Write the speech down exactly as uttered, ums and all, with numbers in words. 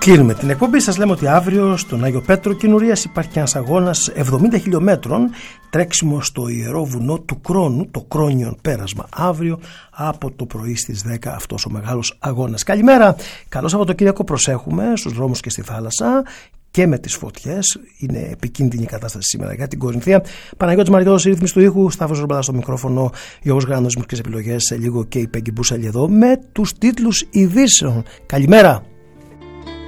Κλείνουμε την εκπομπή. Σας λέμε ότι αύριο στον Άγιο Πέτρο Κινουρίας υπάρχει ένας αγώνας εβδομήντα χιλιόμετρων, τρέξιμο στο ιερό βουνό του Κρόνου, το Κρόνιον πέρασμα, αύριο από το πρωί στις δέκα, αυτός ο μεγάλος αγώνας. Καλημέρα, καλό Σαββατοκύριακο. Προσέχουμε στους δρόμους και στη θάλασσα και με τις φωτιές. Είναι επικίνδυνη η κατάσταση σήμερα για την Κορινθία. Παναγιώτης Μαριώτης, ρύθμιση του ήχου, Σταύρος Ρομπαλάς στο μικρόφωνο, Γιώργος Γράνος, μουσικές επιλογές, σε λίγο και η Πέγγι Μπούσαλη εδώ με τους τίτλους ειδήσεων. Καλημέρα.